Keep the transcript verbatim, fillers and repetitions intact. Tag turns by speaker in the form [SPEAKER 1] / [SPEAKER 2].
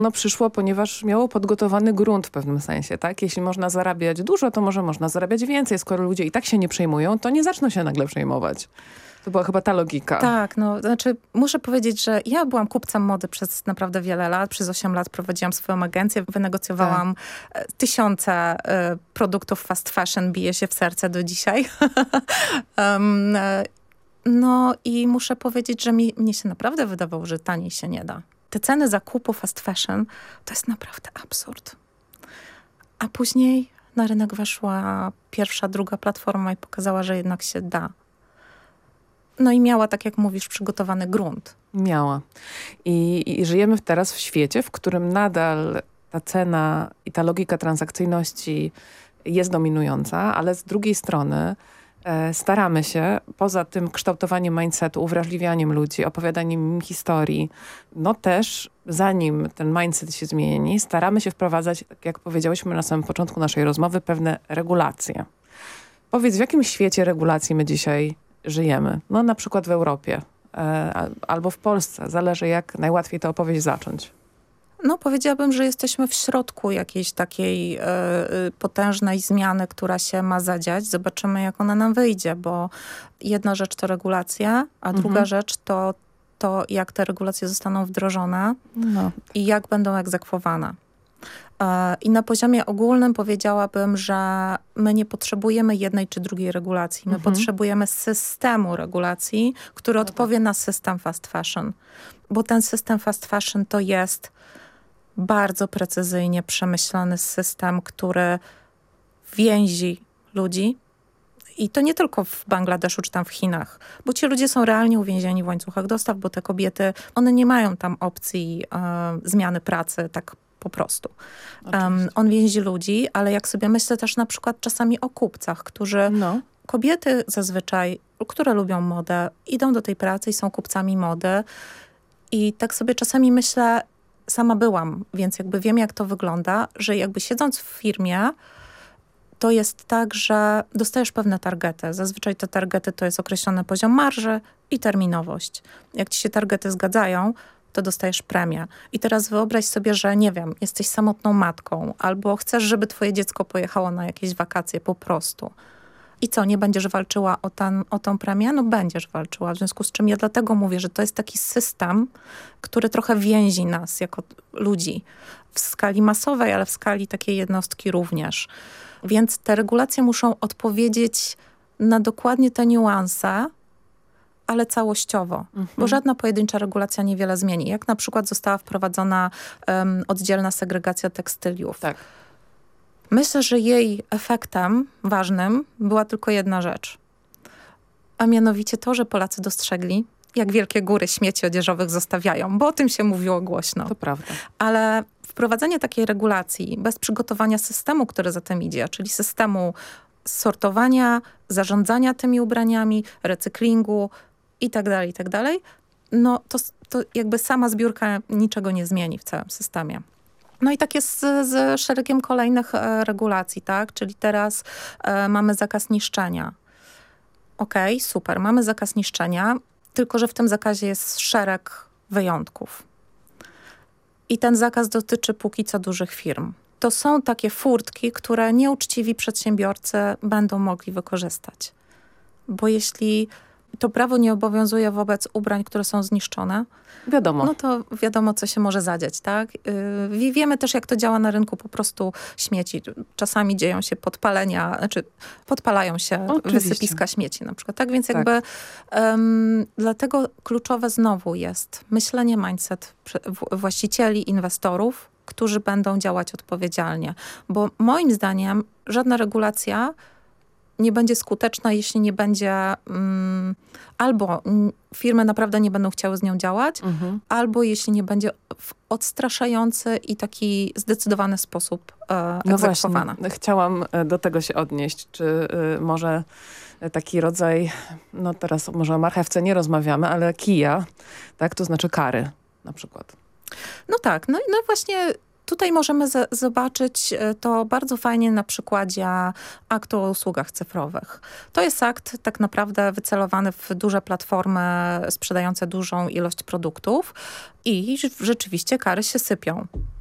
[SPEAKER 1] No przyszło, ponieważ miało podgotowany grunt w pewnym sensie, tak? Jeśli można zarabiać dużo, to może można zarabiać więcej. Skoro ludzie i tak się nie przejmują, to nie zaczną się nagle przejmować. To była chyba ta logika.
[SPEAKER 2] Tak, no znaczy muszę powiedzieć, że ja byłam kupcem mody przez naprawdę wiele lat. Przez osiem lat prowadziłam swoją agencję, wynegocjowałam tak. tysiące y, produktów fast fashion, bije się w serce do dzisiaj. um, y, no i muszę powiedzieć, że mi, mnie się naprawdę wydawało, że taniej się nie da. Te ceny zakupu fast fashion to jest naprawdę absurd. A później na rynek weszła pierwsza, druga platforma i pokazała, że jednak się da. No i miała, tak jak mówisz, przygotowany grunt.
[SPEAKER 1] Miała. I, I żyjemy teraz w świecie, w którym nadal ta cena i ta logika transakcyjności jest dominująca, ale z drugiej strony e, staramy się, poza tym kształtowaniem mindsetu, uwrażliwianiem ludzi, opowiadaniem im historii, no też zanim ten mindset się zmieni, staramy się wprowadzać, tak jak powiedziałyśmy na samym początku naszej rozmowy, pewne regulacje. Powiedz, w jakim świecie regulacji my dzisiaj żyjemy? No na przykład w Europie e, albo w Polsce. Zależy, jak najłatwiej tę opowieść zacząć.
[SPEAKER 2] No powiedziałabym, że jesteśmy w środku jakiejś takiej y, potężnej zmiany, która się ma zadziać. Zobaczymy, jak ona nam wyjdzie, bo jedna rzecz to regulacja, a mhm. druga rzecz to to, jak te regulacje zostaną wdrożone no. i jak będą egzekwowane. I na poziomie ogólnym powiedziałabym, że my nie potrzebujemy jednej czy drugiej regulacji. My mhm. potrzebujemy systemu regulacji, który no odpowie tak. na system fast fashion. Bo ten system fast fashion to jest bardzo precyzyjnie przemyślany system, który więzi ludzi. I to nie tylko w Bangladeszu czy tam w Chinach, bo ci ludzie są realnie uwięzieni w łańcuchach dostaw, bo te kobiety, one nie mają tam opcji e, zmiany pracy tak po prostu. Um, on więzi ludzi, ale jak sobie myślę też na przykład czasami o kupcach, którzy, no. kobiety zazwyczaj, które lubią modę, idą do tej pracy i są kupcami mody. I tak sobie czasami myślę, sama byłam, więc jakby wiem, jak to wygląda, że jakby siedząc w firmie, to jest tak, że dostajesz pewne targety. Zazwyczaj te targety to jest określony poziom marży i terminowość. Jak ci się targety zgadzają, to dostajesz premię. I teraz wyobraź sobie, że nie wiem, jesteś samotną matką albo chcesz, żeby twoje dziecko pojechało na jakieś wakacje po prostu. I co, nie będziesz walczyła o, ten, o tą premię? No będziesz walczyła. W związku z czym ja dlatego mówię, że to jest taki system, który trochę więzi nas jako ludzi. W skali masowej, ale w skali takiej jednostki również. Więc te regulacje muszą odpowiedzieć na dokładnie te niuanse, ale całościowo, mhm. bo żadna pojedyncza regulacja niewiele zmieni. Jak na przykład została wprowadzona um, oddzielna segregacja tekstyliów.
[SPEAKER 1] Tak.
[SPEAKER 2] Myślę, że jej efektem ważnym była tylko jedna rzecz. A mianowicie to, że Polacy dostrzegli, jak wielkie góry śmieci odzieżowych zostawiają, bo o tym się mówiło głośno.
[SPEAKER 1] To prawda.
[SPEAKER 2] Ale wprowadzenie takiej regulacji bez przygotowania systemu, który za tym idzie, czyli systemu sortowania, zarządzania tymi ubraniami, recyklingu i tak dalej, i tak dalej, no to, to jakby sama zbiórka niczego nie zmieni w całym systemie. No i tak jest z, z szeregiem kolejnych e, regulacji, tak? Czyli teraz e, mamy zakaz niszczenia. Okej, okay, super, mamy zakaz niszczenia, tylko że w tym zakazie jest szereg wyjątków. I ten zakaz dotyczy póki co dużych firm. To są takie furtki, które nieuczciwi przedsiębiorcy będą mogli wykorzystać. Bo jeśli to prawo nie obowiązuje wobec ubrań, które są zniszczone,
[SPEAKER 1] wiadomo.
[SPEAKER 2] No to wiadomo, co się może zadziać, tak? Yy, wiemy też, jak to działa na rynku po prostu śmieci. Czasami dzieją się podpalenia, znaczy podpalają się
[SPEAKER 1] Oczywiście.
[SPEAKER 2] wysypiska śmieci na przykład, tak? Więc
[SPEAKER 1] tak.
[SPEAKER 2] jakby um, dlatego kluczowe znowu jest myślenie, mindset właścicieli, inwestorów, którzy będą działać odpowiedzialnie. Bo moim zdaniem żadna regulacja nie będzie skuteczna, jeśli nie będzie um, albo firmy naprawdę nie będą chciały z nią działać, mhm. albo jeśli nie będzie w odstraszający i taki zdecydowany sposób e,
[SPEAKER 1] no
[SPEAKER 2] egzekwowana.
[SPEAKER 1] Właśnie, chciałam do tego się odnieść. Czy y, może taki rodzaj, no teraz może o marchewce nie rozmawiamy, ale kija, tak, to znaczy kary na przykład.
[SPEAKER 2] No tak, no, no właśnie tutaj możemy z- zobaczyć to bardzo fajnie na przykładzie aktu o usługach cyfrowych. To jest akt tak naprawdę wycelowany w duże platformy sprzedające dużą ilość produktów i rzeczywiście kary się sypią.